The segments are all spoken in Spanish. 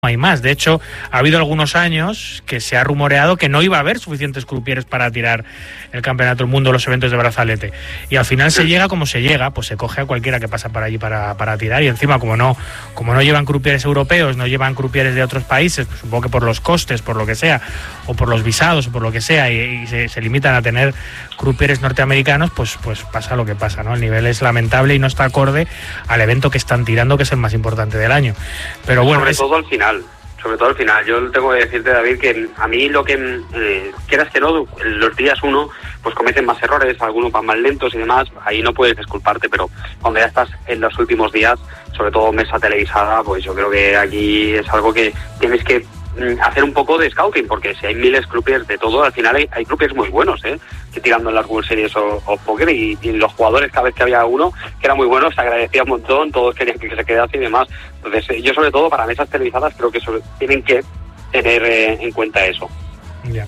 hay más. De hecho, ha habido algunos años que se ha rumoreado que no iba a haber suficientes crupieres para tirar el Campeonato del Mundo, los eventos de brazalete. Y al final se llega como se llega, pues se coge a cualquiera que pasa por allí para tirar. Y encima, como no llevan crupieres europeos, no llevan crupieres de otros países, pues supongo que por los costes, por lo que sea, o por los visados, o por lo que sea, y se limitan a tener crupieres norteamericanos, pues pasa lo que pasa, ¿no? El nivel es lamentable y no está acorde al evento que están tirando, que es el más importante del año. Pero bueno, sobre todo al final, yo tengo que decirte, David, que a mí lo que quieras que no, los días uno pues cometen más errores, algunos van más lentos y demás, ahí no puedes disculparte, pero cuando ya estás en los últimos días, sobre todo mesa televisada, pues yo creo que aquí es algo que tienes que hacer un poco de scouting, porque si hay miles croupiers de todo, al final hay croupiers muy buenos, que tirando en las World Series o póker, y los jugadores, cada vez que había uno que era muy bueno, se agradecía un montón, todos querían que se quedase y demás. Entonces yo, sobre todo para mesas televisadas, creo que tienen que tener en cuenta eso. Ya.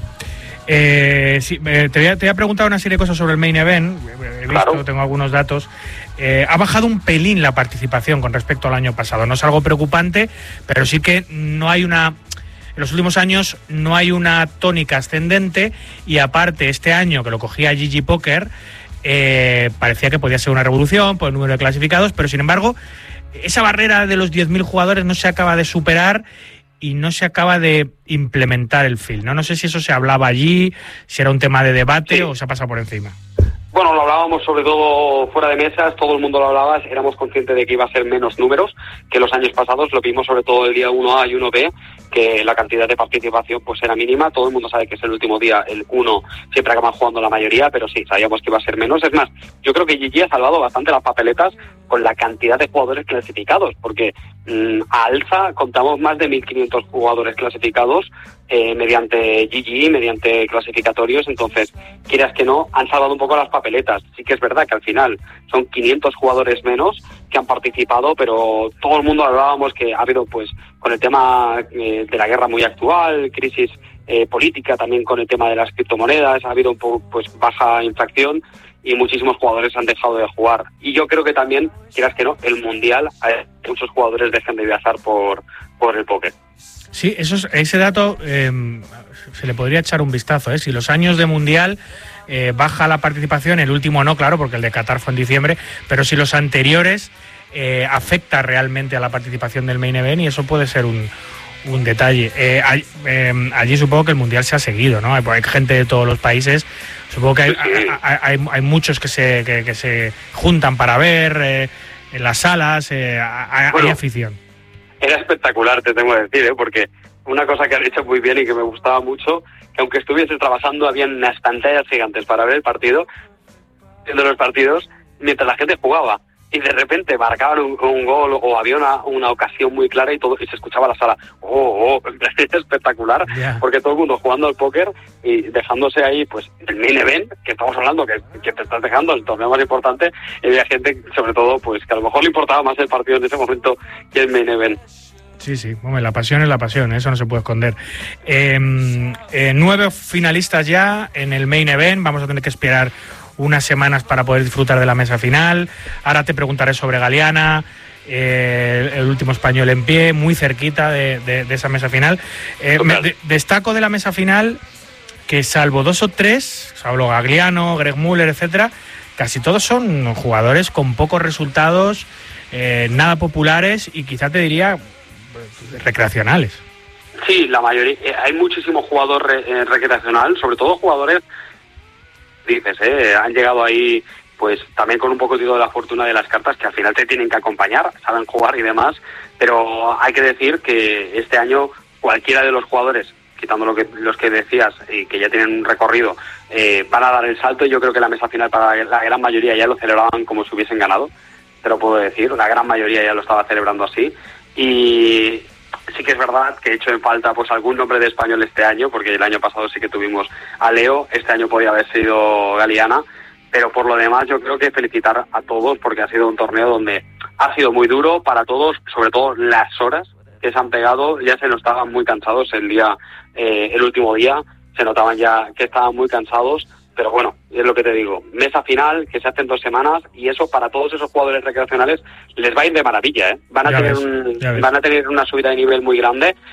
Sí, te voy a preguntar una serie de cosas sobre el main event. He visto, claro. Tengo algunos datos. Ha bajado un pelín la participación con respecto al año pasado. No es algo preocupante, pero sí que no hay en los últimos años no hay una tónica ascendente, y aparte este año que lo cogía GG Poker, parecía que podía ser una revolución por el número de clasificados, pero sin embargo esa barrera de los 10.000 jugadores no se acaba de superar y no se acaba de implementar el field, ¿no? No sé si eso se hablaba allí, si era un tema de debate o se ha pasado por encima. Bueno, lo hablábamos sobre todo fuera de mesas, todo el mundo lo hablaba, éramos conscientes de que iba a ser menos números que los años pasados, lo vimos sobre todo el día 1A y 1B, que la cantidad de participación pues era mínima. Todo el mundo sabe que es el último día, el 1 siempre acaban jugando la mayoría, pero sí, sabíamos que iba a ser menos. Es más, yo creo que GG ha salvado bastante las papeletas con la cantidad de jugadores clasificados, porque a alza contamos más de 1.500 jugadores clasificados mediante GG, mediante clasificatorios. Entonces, quieras que no, han salvado un poco las papeletas. Sí que es verdad que al final son 500 jugadores menos que han participado, pero todo el mundo hablábamos que ha habido, pues, con el tema de la guerra muy actual, crisis política, también con el tema de las criptomonedas, ha habido un poco, pues, baja inflación y muchísimos jugadores han dejado de jugar. Y yo creo que también, quieras que no, el Mundial, muchos jugadores dejan de viajar por el póker. Sí, ese dato se le podría echar un vistazo, Si los años de Mundial baja la participación, el último no, claro, porque el de Qatar fue en diciembre, pero si los anteriores afecta realmente a la participación del main event, y eso puede ser un detalle. Allí supongo que el Mundial se ha seguido, ¿no? Hay gente de todos los países, supongo que hay muchos que se juntan para ver en las salas, hay afición. Era espectacular, te tengo que decir, porque una cosa que han hecho muy bien y que me gustaba mucho, que aunque estuviese trabajando, había unas pantallas gigantes para ver el partido, viendo los partidos, mientras la gente jugaba. Y de repente marcaban un gol o había una ocasión muy clara y se escuchaba la sala. Es espectacular, porque todo el mundo jugando al póker y dejándose ahí, pues, el main event, que estamos hablando, que te estás dejando el torneo más importante, y había gente, sobre todo, pues, que a lo mejor le importaba más el partido en ese momento que el main event. Sí, bueno, la pasión es la pasión, eso no se puede esconder. 9 finalistas ya en el main event, vamos a tener que esperar unas semanas para poder disfrutar de la mesa final. Ahora te preguntaré sobre Galeana, el último español en pie, muy cerquita de esa mesa final. Destaco de la mesa final que, salvo 2 o 3, hablo Gagliano, Greg Muller, etcétera, casi todos son jugadores con pocos resultados, nada populares y quizá te diría recreacionales. Sí, la mayoría. Hay muchísimo jugador recreacional, sobre todo jugadores, dices, han llegado ahí pues también con un poco de la fortuna de las cartas, que al final te tienen que acompañar, saben jugar y demás, pero hay que decir que este año cualquiera de los jugadores, quitando los que decías y que ya tienen un recorrido, van a dar el salto. Y yo creo que la mesa final para la gran mayoría ya lo celebraban como si hubiesen ganado, te lo puedo decir, la gran mayoría ya lo estaba celebrando así. Y sí que es verdad que he hecho en falta pues algún nombre de español este año, porque el año pasado sí que tuvimos a Leo, este año podía haber sido Galeana, pero por lo demás yo creo que felicitar a todos, porque ha sido un torneo donde ha sido muy duro para todos, sobre todo las horas que se han pegado. Ya se nos estaban muy cansados el último día, se notaban ya que estaban muy cansados, pero bueno, es lo que te digo, mesa final que se hace en 2 semanas, y eso para todos esos jugadores recreacionales les va a ir de maravilla, ¿eh? Van a tener una subida de nivel muy grande,